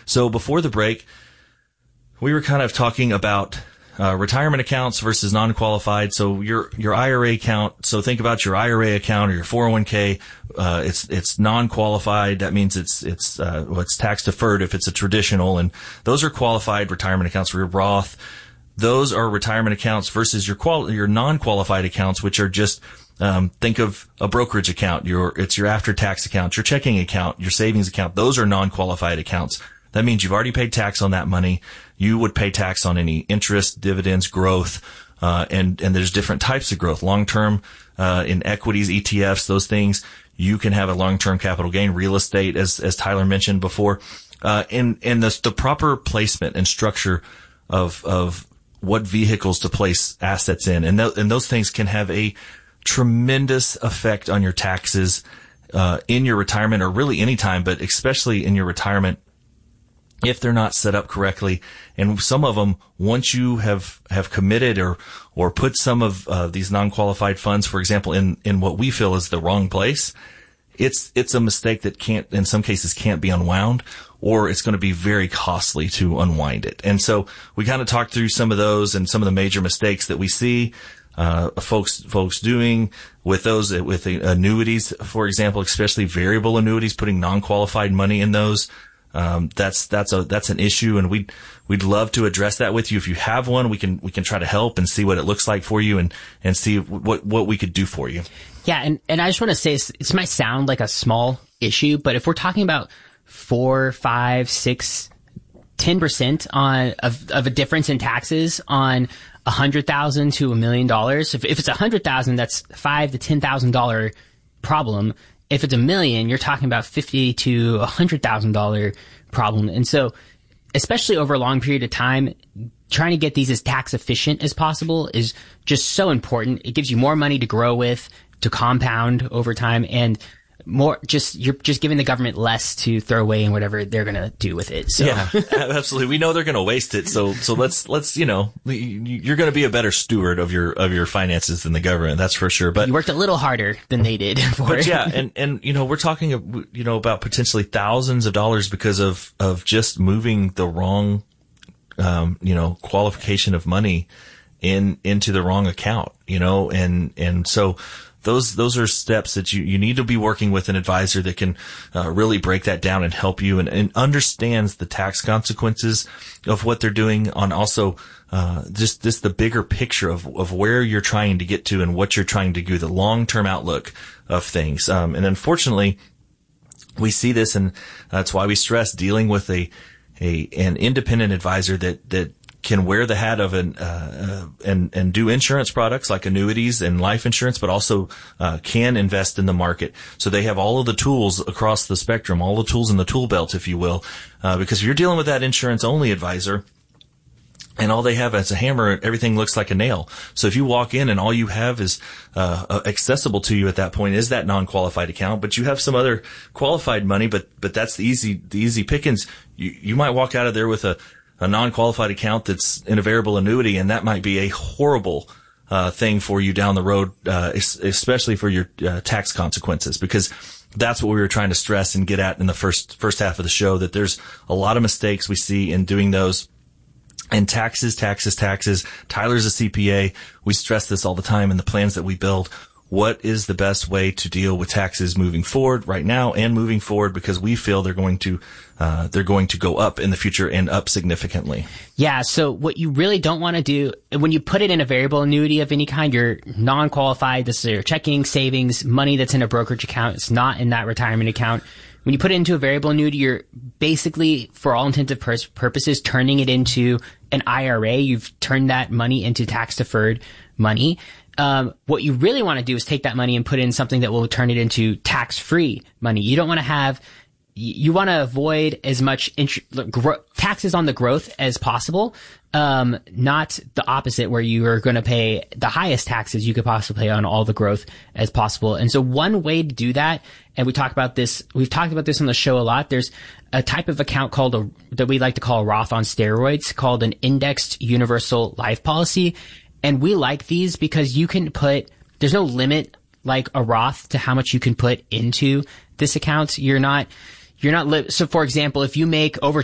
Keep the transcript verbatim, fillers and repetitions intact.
So before the break, we were kind of talking about uh, retirement accounts versus non-qualified. So your your I R A account. So think about your I R A account or your four oh one k. Uh, it's it's non-qualified. That means it's it's uh, well, it's tax deferred if it's a traditional, and those are qualified retirement accounts for your Roth. Those are retirement accounts versus your qual your non-qualified accounts, which are just um, think of a brokerage account. Your it's your after-tax account, your checking account, your savings account. Those are non-qualified accounts. That means you've already paid tax on that money. You would pay tax on any interest, dividends, growth, uh, and, and there's different types of growth. Long-term, uh, in equities, E T Fs, those things. You can have a long-term capital gain, real estate, as, as Tyler mentioned before. Uh, and, and the, the proper placement and structure of, of what vehicles to place assets in. And, th- and those things can have a tremendous effect on your taxes, uh, in your retirement or really any time, but especially in your retirement, if they're not set up correctly. And some of them, once you have, have committed or, or put some of uh, these non-qualified funds, for example, in, in what we feel is the wrong place, it's, it's a mistake that can't, in some cases can't be unwound, or it's going to be very costly to unwind it. And so we kind of talked through some of those and some of the major mistakes that we see, uh, folks, folks doing with those, with the annuities, for example, especially variable annuities, putting non-qualified money in those. Um, that's, that's a, that's an issue, and we'd, we'd love to address that with you. If you have one, we can, we can try to help and see what it looks like for you and, and see what, what we could do for you. Yeah. And, and I just want to say this, this might sound like a small issue, but if we're talking about four, five, six, ten percent on, of, of a difference in taxes on a hundred thousand to a million dollars, if, if it's a hundred thousand, that's five to ten thousand dollar problem. If it's a million, you're talking about fifty to a hundred thousand dollar problem. And so, especially over a long period of time, trying to get these as tax efficient as possible is just so important. It gives you more money to grow with, to compound over time, and more just you're just giving the government less to throw away and whatever they're going to do with it. So. Yeah, absolutely. We know they're going to waste it. So, so let's, let's, you know, you're going to be a better steward of your, of your finances than the government. That's for sure. But you worked a little harder than they did for but it. Yeah. And, and, you know, we're talking, you know, about potentially thousands of dollars because of, of just moving the wrong, um, you know, qualification of money in, into the wrong account, you know, and, and so, Those, those are steps that you, you need to be working with an advisor that can uh, really break that down and help you and, and understands the tax consequences of what they're doing on also, uh, just, this, the bigger picture of, of where you're trying to get to and what you're trying to do, the long-term outlook of things. Um, and unfortunately, we see this, and that's why we stress dealing with a, a, an independent advisor that, that, can wear the hat of an, uh, uh, and, and do insurance products like annuities and life insurance, but also, uh, can invest in the market. So they have all of the tools across the spectrum, all the tools in the tool belt, if you will. Uh, because if you're dealing with that insurance only advisor and all they have as a hammer, everything looks like a nail. So if you walk in and all you have is, uh, accessible to you at that point is that non-qualified account, but you have some other qualified money, but, but that's the easy, the easy pickings. You, you might walk out of there with a, a non-qualified account that's in a variable annuity, and that might be a horrible uh thing for you down the road, uh especially for your uh, tax consequences, because that's what we were trying to stress and get at in the first first half of the show, that there's a lot of mistakes we see in doing those. And taxes, taxes, taxes. Tyler's a C P A. We stress this all the time in the plans that we build. What is the best way to deal with taxes moving forward right now and moving forward, because we feel they're going to uh they're going to go up in the future and up significantly. Yeah, so what you really don't want to do when you put it in a variable annuity of any kind, you're non-qualified, this is your checking, savings, money that's in a brokerage account, it's not in that retirement account. When you put it into a variable annuity, you're basically, for all intents and pur- purposes, turning it into an I R A. You've turned that money into tax-deferred money. Um, what you really want to do is take that money and put in something that will turn it into tax-free money. You don't want to have, you want to avoid as much int- gro- taxes on the growth as possible. Um, not the opposite, where you are going to pay the highest taxes you could possibly pay on all the growth as possible. And so one way to do that, and we talk about this, we've talked about this on the show a lot. There's a type of account called a, that we like to call a Roth on steroids, called an indexed universal life policy. And we like these because you can put, there's no limit like a Roth to how much you can put into this account. You're not, you're not, li- so for example, if you make over